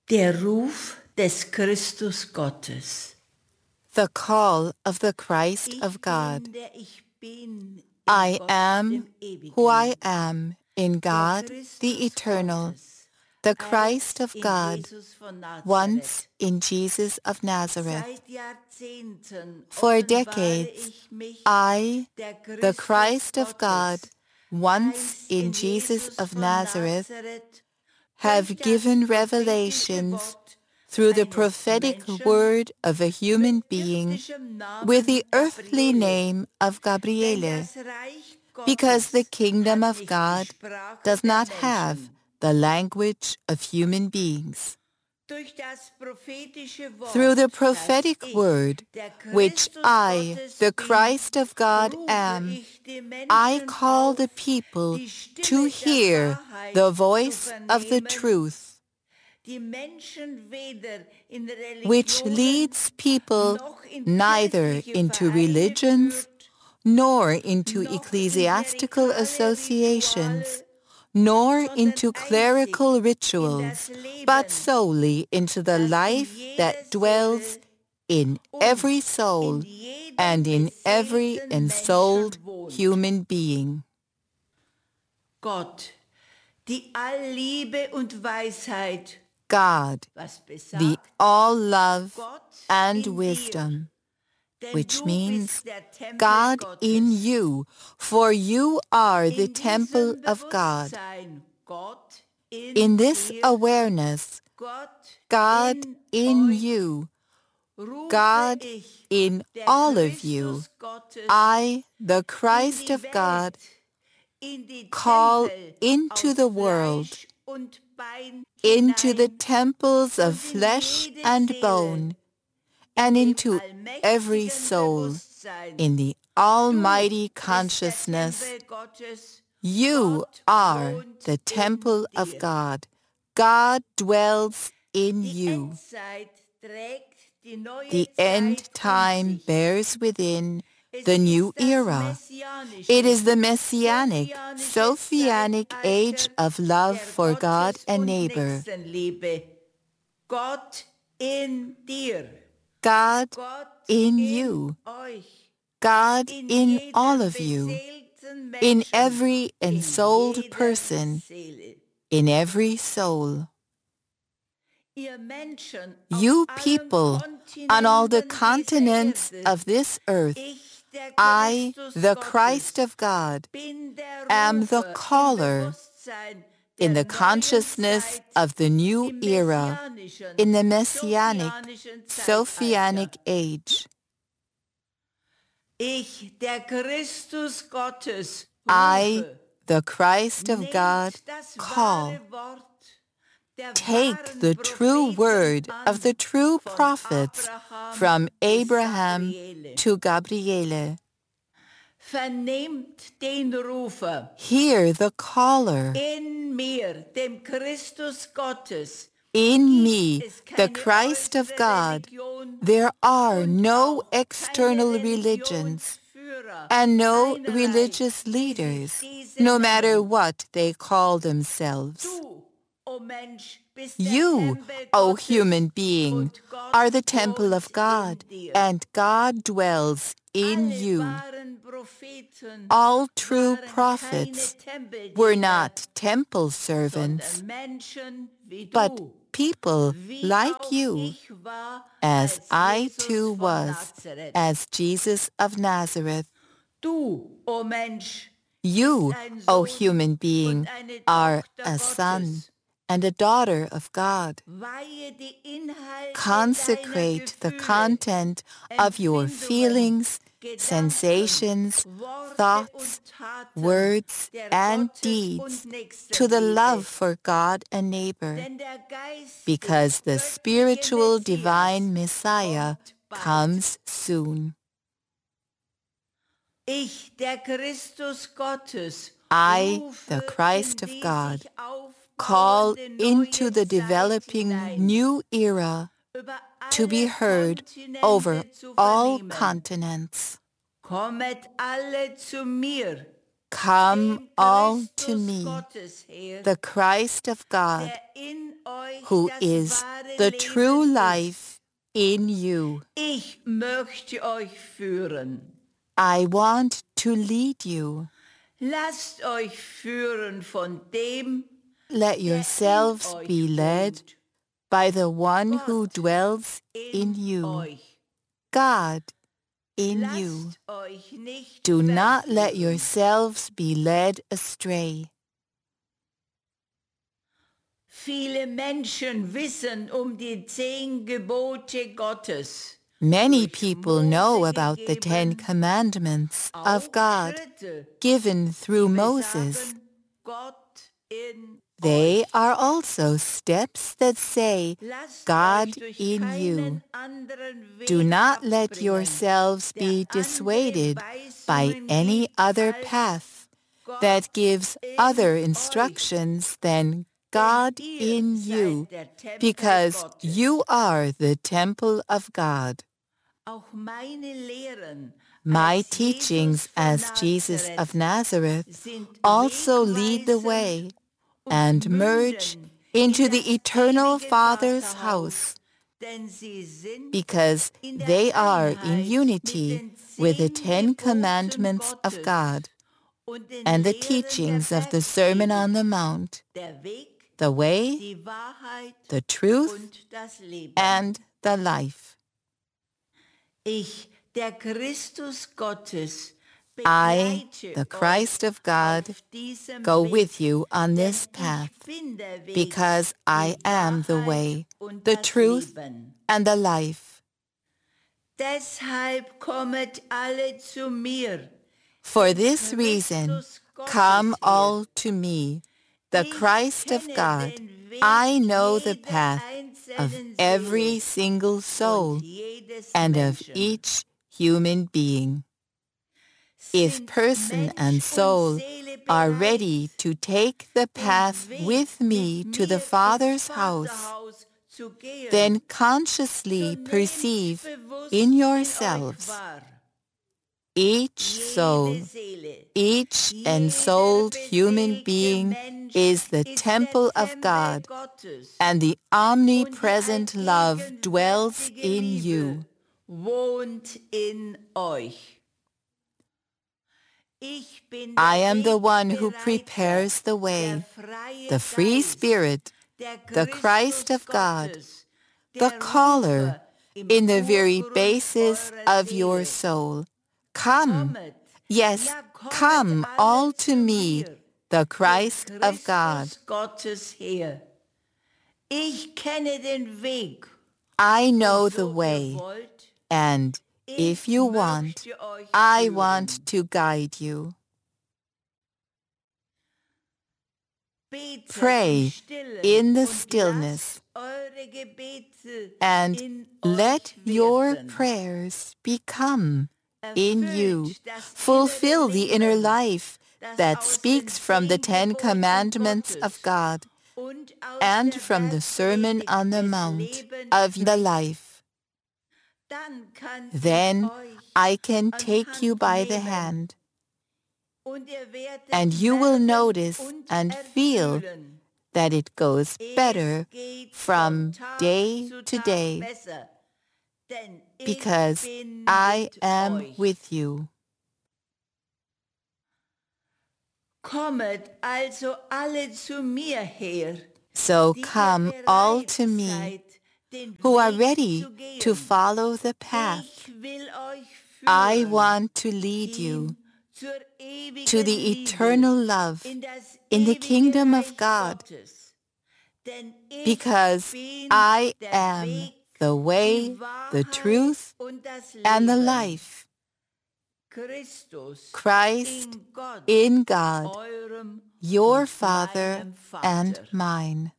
Der Ruf des Christus Gottes. The call of the Christ of God. Ich bin, der ich bin, in I Gott, am dem Ewigen. who I am in Der God, Christus the Eternal, Gottes, the einst Christ of in God, Jesus von Nazareth. once in Jesus of Nazareth. Seit Jahrzehnten For offenbare decades, ich mich, I, der the Christus Christ of God, Gottes, once einst in Jesus of von Nazareth, Nazareth, have durch das given prophetische revelations Wort through the eines prophetic Menschen word of a human mit being irdischem Namen with the earthly Gabriele. name of Denn Gabriele, das Reich because the Gottes kingdom hat of nicht die God Sprache does der not have Menschen. the language of human beings. Durch das prophetische Through the Wort, prophetic das ich, word, der which Christus I, Gottes the bin, Christ of God, rufe am, ich die I Menschen call the auf, people die Stimme to der hear Wahrheit the zu voice of the vernehmen, truth, die Menschen weder in which Religionen leads people noch in neither kirchliche into Vereine religions führt, nor into noch in ecclesiastical klerikale associations, Rituale, nor sondern into einzig clerical in rituals, das but Leben, solely into the das in life jeder that dwells Seele in und every in soul jedem and in every beseelten ensouled Menschen wohnt. human being. Gott, die Allliebe und Weisheit, God, was the besagt, all love Gott and in dir, wisdom, denn which du means bist der Tempel God Gottes. in you, for you are the In temple diesem of God. Bewusstsein, Gott In this dir, awareness, Gott God in euch, you, rufe God ich, in der all of Christus you, Gottes, I, the in Christ die of Welt, God, in die call Tempel into aus the world, Fleisch und Bein into the hinein temples of und in flesh jede and Seele, bone, in and dem into every allmächtigen soul, Bewusstsein, in the du almighty bist der consciousness. Tempel Gottes, You Gott are wohnt the in temple of dir. God. God dwells in Die you. Endzeit trägt die neue The Zeit end time sich. bears within Es the new ist das era. messianische, It is the messianic, sophianische Sophianic age Zeitalter of love der for God Gottes- and und neighbor. Nächstenliebe. Gott in dir, God Gott in in you, euch, God in in jedem all of you, beseelten in Menschen, every in ensouled jeder person, Seele. in every soul. Ihr Menschen You auf allen people on all the Kontinenten continents dieser Erde, of this earth, ich, der I, Christus the Gottes, Christ of God, bin der am the Rufer caller im Bewusstsein in der the neuen consciousness Zeit, of the new im era, messianischen, in the messianic, sophianischen Sophianic Zeitalter. age. Ich, der Christus Gottes, I, rufe, the Christ of God, nehmt das call. wahre Wort der Take wahren the true Propheten word an, of the true von prophets Abraham from bis Abraham Gabriele. to Gabriele. Vernehmt den Rufer Hear the caller. in mir, dem Christus Gottes. In Gibt me, es the keine Christ of äußere God, Religion there are und no auch external keine religions Religionsführer, and no einerlei, religious wie sich leaders, diese no matter nennen. what they call themselves. Du, o Mensch, bist der You, Tempel O Gottes human being, und Gott are the temple of wohnt God, in dir. and God dwells in Alle you. wahren Propheten All true waren prophets keine were Tempeldiener, not temple servants, sondern Menschen wie but du, people wie like auch you, ich war, as als I Jesus too von was, Nazareth. as Jesus of Nazareth. Du, o Mensch, You, bist ein O Sohn human und being, eine are Tochter a son Gottes. and a daughter of God. Weihe die Inhalte Consecrate the deiner Gefühle, content of your Empfindungen, feelings, Gedanken, sensations, Worte thoughts, und Taten words, der and Gottes- deeds und to the love Nächstenliebe. for God and neighbor, Denn der Geist because the des spiritual göttlichen divine Messias Messiah kommt bald. comes soon. Ich, der Christus Gottes, I, rufe the Christ in of die God, sich call aufbauende into neue the Zeit developing hinein, new era über to be alle heard Kontinente over zu all vernehmen. continents. Kommet alle zu mir, Come dem all to Christus me, Gottes her, the Christ of God, der in euch who das is wahre the Leben true ist. life in you. Ich möchte euch führen. I want to lead you. Lasst euch führen von dem, Let der in yourselves euch be led wohnt. by the one who Gott dwells in you, euch. God in you. Lasst euch nicht Do not let verführen. yourselves be led astray. Viele Menschen wissen die 10 Gebote Gottes. Many Durch people Mose know about the 10 gegeben, commandments of auch God Schritte, given through die Moses. besagen, Gott in They euch. are also steps that say, Lasst God euch durch in keinen you. anderen Weg Do not let abbringen, yourselves der be andere dissuaded by Weisungen any gibt other als path Gott that gives in other euch. instructions than Denn God ihr in seid you, der Tempel because Gottes. you are the temple of God. Auch meine Lehren My als teachings Jesus von as Jesus of Nazareth sind also lead the way wegweisend and und merge münden into in the das eternal ewige Father's Vaterhaus, house, denn sie sind because in der they are in Einheit unity mit den with the 10 Ten Geboten Commandments of Gottes God und den and the Lehren der teachings of the Sermon on the Bergpredigt, Mount, der Weg, the way, die Wahrheit the truth, und das Leben. and the life. Ich, der Christus Gottes, I, begleite the Christ of God, auf diesem go Weg, with you on denn this path, ich bin der Weg, because I die am the Wahrheit way, und the das truth, Leben. and the life. Deshalb kommet alle zu mir. For den this reason, Christus Gottes come her. all to me, the Ich Christ of kenne God. den Weg I know the jeder path of einzelnen every Seele single soul und jedes and of Menschen. each human being. If Sind person Mensch and und soul Seele are bereit, ready to take the path den Weg with me mit to the mir Father's ins house, Vaterhaus zu gehen, then so consciously nehmt perceive bewusst in euch yourselves wahr. each Jede soul, Seele, each jeder ensouled human bewegte being Mensch is the ist temple der of Tempel God, Gottes. and the omnipresent love dwells allgegenwärtige in Liebe you. wohnt in euch. Ich bin I der am the one who Wegbereiter, prepares the der way, freie the free Geist, Spirit, der the Christ Christus of God, Gottes, the der caller Rufer im in the very Urgrund basis eurer of your Seele. soul. Come, Kommet, yes, ja, kommet come alle all zu to me, mir, the den Christ of God. Christus Gottes her. Ich kenne den Weg. I know Und the so ihr way, wollt, and ich if you want, möchte euch I führen. want to guide you. Betet Pray im Stillen in the und stillness, lasst eure Gebete and in let euch your werden. prayers become in you. Erfüllt das Fulfill innere the inner Leben, life das that aus speaks den from the 10 Ten Geboten Commandments Gottes of God und aus and der from the Sermon Bergpredigt on the des Mount Lebens of the spricht. life. Dann kann Then ich euch I can an take you Hand by the nehmen hand, und ihr werdet and you will merken notice und and feel erfühlen. that it goes Es better geht from von Tag day zu to Tag day besser, denn ich because bin I mit am euch. with you. Kommet also alle zu mir her, So die come ihr all bereit to me seid, den who are Weg ready zu gehen. to follow the path. Ich will euch I führen want to lead you hin zur ewigen to the Liebe, eternal love in das in the ewige kingdom Reich of God, Gottes. Denn ich because bin I der am Weg, the way, die the Wahrheit truth, und das and the Leben. life. Christus Christ in Gott, in God, eurem your und Father meinem and Vater. mine.